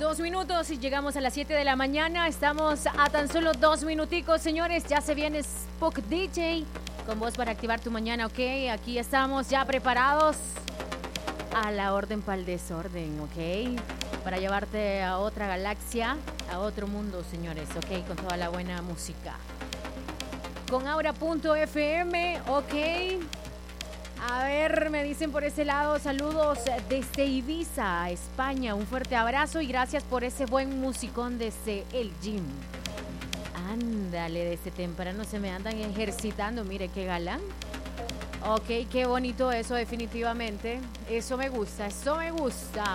2 minutos y llegamos a las 7 de la mañana. Estamos a tan solo 2 minuticos, señores. Ya se viene Spook DJ con voz para activar tu mañana, ¿ok? Aquí estamos ya preparados a la orden para el desorden, ¿ok? Para llevarte a otra galaxia, a otro mundo, señores, ¿ok? Con toda la buena música. Con Aura.fm, ¿ok? A ver, me dicen por ese lado, saludos desde Ibiza, España. Un fuerte abrazo y gracias por ese buen musicón desde el gym. Ándale, desde temprano se me andan ejercitando. Mire qué galán. Ok, qué bonito eso, definitivamente. Eso me gusta, eso me gusta.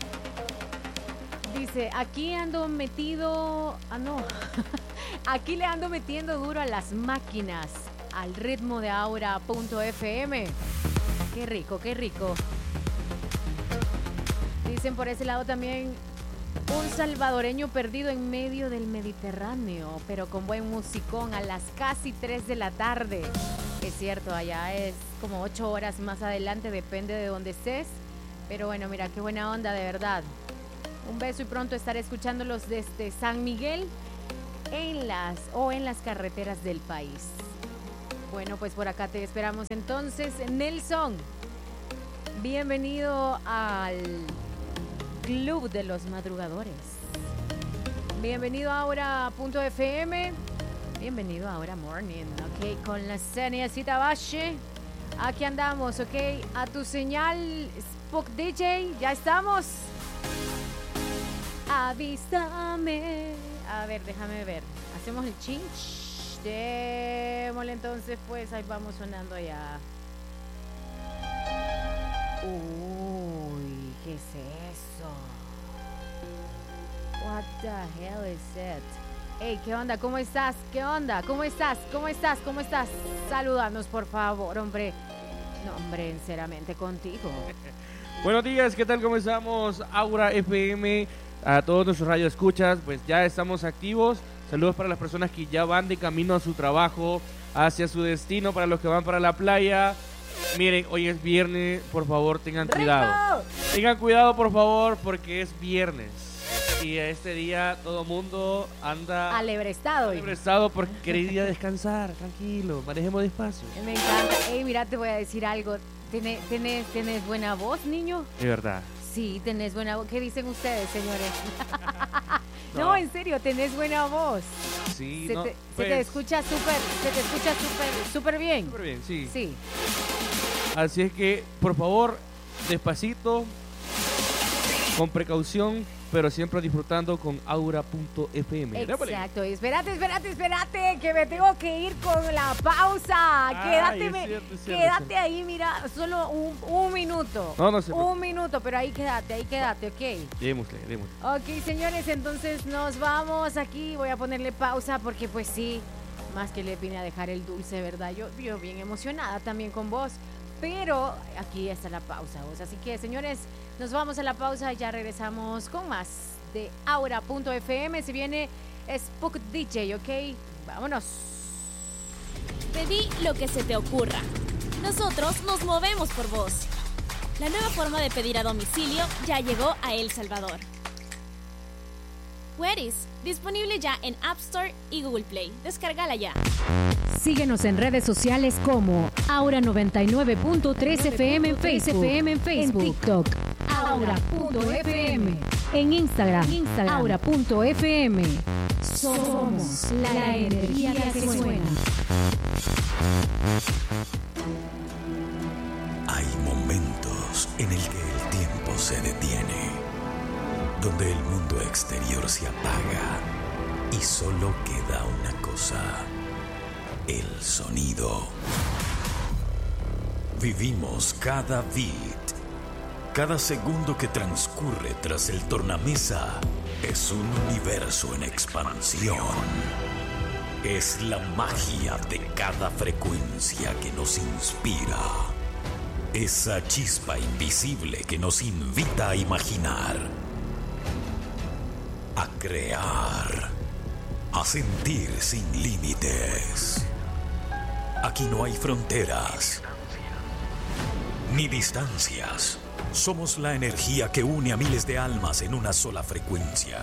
Dice, aquí ando metido... Ah, no. Aquí le ando metiendo duro a las máquinas. Al ritmo de Aura.fm. Qué rico, qué rico. Dicen por ese lado también un salvadoreño perdido en medio del Mediterráneo, pero con buen musicón a las casi 3 de la tarde. Es cierto, allá es como 8 horas más adelante, depende de donde estés. Pero bueno, mira, qué buena onda, de verdad. Un beso y pronto estaré escuchándolos desde San Miguel en las carreteras del país. Bueno, pues por acá te esperamos entonces. Nelson, bienvenido al Club de los Madrugadores. Bienvenido a Aura.fm. Bienvenido a Aura Morning, ok, con la Seniacita Valle. Aquí andamos, ok, a tu señal, Spook DJ, ya estamos. Avísame. A ver, déjame ver. Hacemos el chinch. Démosle entonces, pues ahí vamos sonando ya. Uy, ¿qué es eso? What the hell is it? Hey, ¿qué onda? ¿Cómo estás? ¿Qué onda? ¿Cómo estás? ¿Cómo estás? ¿Cómo estás? Salúdanos, por favor, hombre. No, hombre, sinceramente, contigo. Buenos días, ¿qué tal? ¿Cómo estamos? Aura FM, a todos nuestros radioescuchas, pues ya estamos activos. Saludos para las personas que ya van de camino a su trabajo, hacia su destino, para los que van para la playa. Miren, hoy es viernes, por favor, tengan cuidado. Tengan cuidado, por favor, porque es viernes. Y a este día todo mundo anda alebrestado porque quería descansar, tranquilo, manejemos despacio. Me encanta. Ey, mira, te voy a decir algo. ¿Tenés buena voz, niño? De verdad. Sí, tenés buena voz. ¿Qué dicen ustedes, señores? No, en serio, tenés buena voz. Sí, se te escucha súper bien. Súper bien, sí. Sí. Así es que, por favor, despacito, con precaución, pero siempre disfrutando con Aura.fm. Exacto. Espérate, que me tengo que ir con la pausa. Quédate ahí, mira, solo un minuto. No sé. Un minuto, pero ahí quédate, ok. Démosle. Ok, señores, entonces nos vamos aquí. Voy a ponerle pausa porque, pues sí, más que le vine a dejar el dulce, ¿verdad? Yo bien emocionada también con vos. Pero aquí está la pausa, vos. Así que, señores, nos vamos a la pausa y ya regresamos con más de Aura.fm. Se viene Spook DJ, ¿ok? Vámonos. Pedí lo que se te ocurra. Nosotros nos movemos por vos. La nueva forma de pedir a domicilio ya llegó a El Salvador. Whereis, disponible ya en App Store y Google Play. Descárgala ya. Síguenos en redes sociales como Aura 99.3 FM en Facebook, en TikTok, Aura.fm, en Instagram, Aura.fm. Somos la energía que suena. Hay momentos en el que el tiempo se detiene, donde el mundo exterior se apaga y solo queda una cosa: el sonido. Vivimos cada beat, cada segundo que transcurre tras el tornamesa es un universo en expansión. Es la magia de cada frecuencia que nos inspira. Esa chispa invisible que nos invita a imaginar, a crear, a sentir sin límites. Aquí no hay fronteras ni distancias, Somos la energía que une a miles de almas en una sola frecuencia.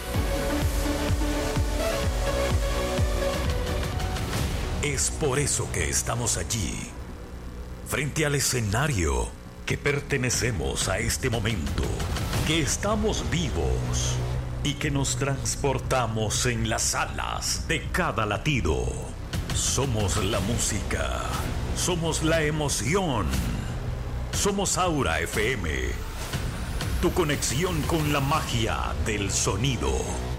Es por eso que estamos allí, frente al escenario, que pertenecemos a este momento, que estamos vivos y que nos transportamos en las alas de cada latido. Somos la música, somos la emoción, somos Aura FM, tu conexión con la magia del sonido.